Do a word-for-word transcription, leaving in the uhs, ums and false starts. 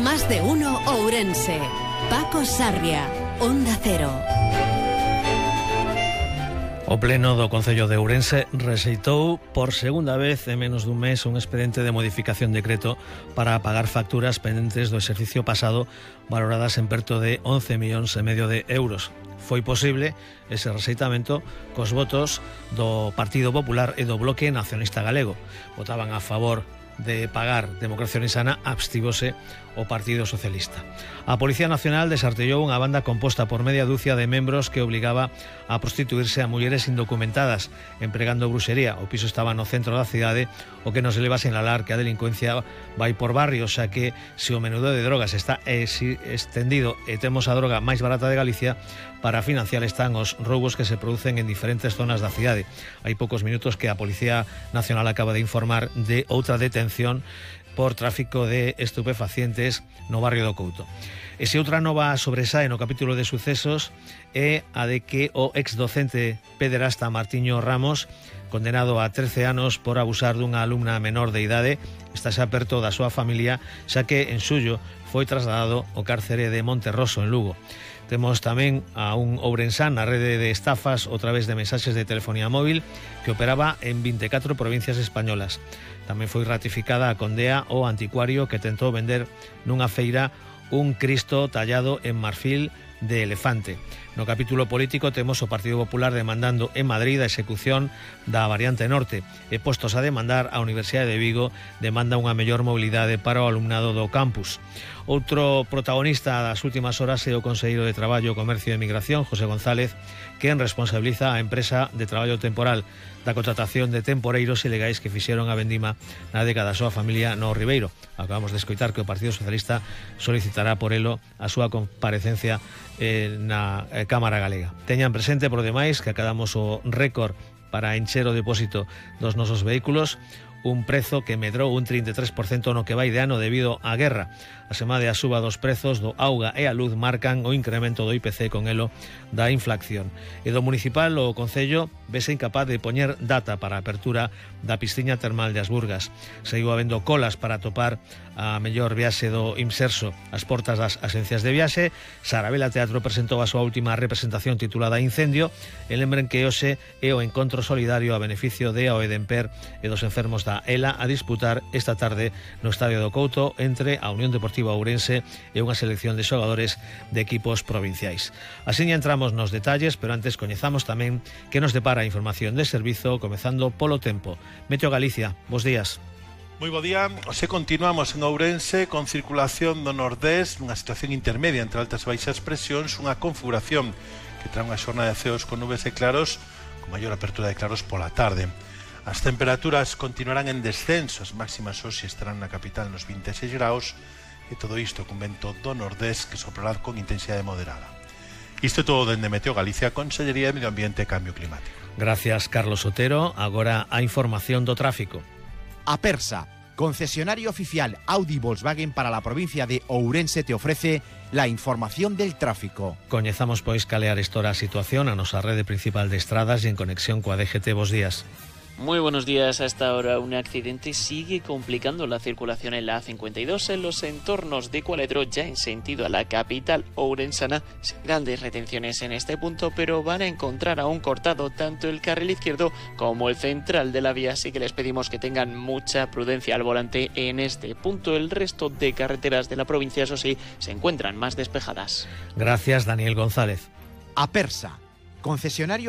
Más de uno Ourense. Paco Sarria, Onda Cero. O Pleno do Concello de Ourense rexeitou por segunda vez en menos dun mes un expediente de modificación de decreto para pagar facturas pendentes do exercicio pasado valoradas en perto de once millóns e medio de euros. Foi posible ese rexeitamento cos votos do Partido Popular e do Bloque Nacionalista Galego. Votaban a favor de pagar Democracia Ourensana, abstívose o Partido Socialista. A Policía Nacional desartellou unha banda composta por media dúcia de membros que obligaba a prostituirse a mulleres indocumentadas empregando bruxería. O piso estaba no centro da cidade, o que nos leva a sinalar que a delincuencia vai por barrios, xa que se o menudo de drogas está extendido e temos a droga máis barata de Galicia, para financiar están os roubos que se producen en diferentes zonas da cidade. Hai poucos minutos que a Policía Nacional acaba de informar de outra detención por tráfico de estupefacientes no barrio do Couto. E se outra nova sobresae no capítulo de sucesos é a de que o exdocente pederasta Martiño Ramos, condenado a trece anos por abusar dunha alumna menor de idade, está xa perto da súa familia, xa que en xullo foi trasladado ao cárcere de Monterroso, en Lugo. Temos tamén a un ourensán na rede de estafas a través de mensaxes de telefonía móvil que operaba en vinte e catro provincias españolas. Tamén foi ratificada a condea o anticuario que tentou vender nunha feira un Cristo tallado en marfil de elefante. No capítulo político temos o Partido Popular demandando en Madrid a execución da variante norte e postos a demandar a Universidade de Vigo demanda unha mellor mobilidade para o alumnado do campus. Outro protagonista das últimas horas é o Conselleiro de Traballo, Comercio e Migración, José González, quen responsabiliza a empresa de traballo temporal da contratación de temporeiros ilegais que fixeron a vendima na década da súa familia no Ribeiro. Acabamos de escoitar que o Partido Socialista solicitará por elo a súa comparecencia eh, na eh, Cámara Galega. Teñan presente, por demais, que acadamos o récord para encher o depósito dos nosos vehículos, un prezo que medrou un trinta e tres por cento no que vai de ano debido á guerra. A semade a suba dos prezos do auga e a luz marcan o incremento do I P C con elo da inflación. E do municipal, o Concello vese incapaz de poñer data para a apertura da piscina termal de Asburgas. Seguiu habendo colas para topar a mellor viaxe do Imserso ás portas das agencias de viaxe. Sarabela Teatro presentou a súa última representación titulada Incendio, e lembren que hoxe é o encontro solidario a beneficio de a Oedemper e dos enfermos da E L A a disputar esta tarde no Estadio do Couto entre a Unión Deportiva Ourense e unha selección de xogadores de equipos provinciais. Así entramos nos detalles, pero antes coñezamos tamén que nos depara a información de servizo, comezando polo tempo. Meteo Galicia, bos días. Moi bo día. Hoxe continuamos en Ourense con circulación do nordés, nunha situación intermedia entre altas e baixas presións, unha configuración que trae unha xornada de ceos con nubes e claros, con maior apertura de claros pola tarde. As temperaturas continuarán en descenso, as máximas hoxe estarán na capital nos vinte e seis graus, e todo isto con vento do nordés que soprará con intensidade moderada. Isto é todo dende Meteo Galicia, Consellería de Medio Ambiente e Cambio Climático. Gracias, Carlos Otero. Agora a información do tráfico. Apersa, concesionario oficial Audi Volkswagen para la provincia de Ourense, te ofrece la información del tráfico. Coñezamos pois cal é a arestora a situación a nosa rede principal de estradas e en conexión coa D G T. Bos días. Muy buenos días. Hasta ahora un accidente sigue complicando la circulación en la A cincuenta y dos en los entornos de Cualedro, ya en sentido a la capital ourensana. Sin grandes retenciones en este punto, pero van a encontrar aún cortado tanto el carril izquierdo como el central de la vía, así que les pedimos que tengan mucha prudencia al volante en este punto. El resto de carreteras de la provincia, eso sí, se encuentran más despejadas. Gracias, Daniel González. Apersa, concesionario